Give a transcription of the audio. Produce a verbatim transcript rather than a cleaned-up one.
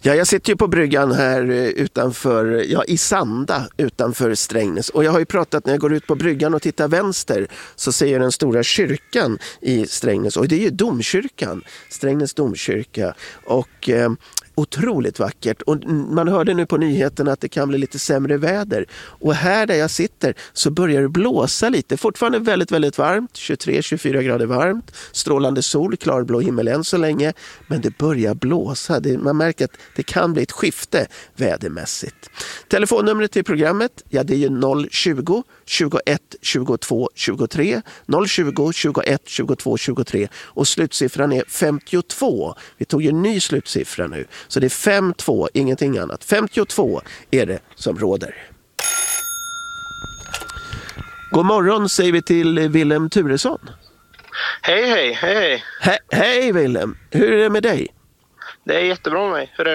Ja, jag sitter ju på bryggan här utanför, ja, i Sanda utanför Strängnäs. Och jag har ju pratat, när jag går ut på bryggan och tittar vänster så ser jag den stora kyrkan i Strängnäs. Och det är ju domkyrkan, Strängnäs domkyrka. Och eh, otroligt vackert. Och man hörde nu på nyheterna att det kan bli lite sämre väder. Och här där jag sitter så börjar det blåsa lite. Fortfarande väldigt, väldigt varmt. tjugotre till tjugofyra grader varmt. Strålande sol, klarblå himmel än så länge. Men det börjar blåsa. Det, man märker att det kan bli ett skifte vädermässigt. Telefonnumret till programmet, ja, det är ju noll tjugo, tjugoett, tjugotvå, tjugotre. noll tjugo, tjugoett, tjugotvå, tjugotre. Och slutsiffran är femtiotvå. Vi tog ju en ny slutsiffra nu. Så det är fem två, ingenting annat. femtiotvå är det som råder. God morgon säger vi till Willem Turesson. Hej, hej, hej, hej. He- hej Willem, hur är det med dig? Det är jättebra med mig. Hur är det?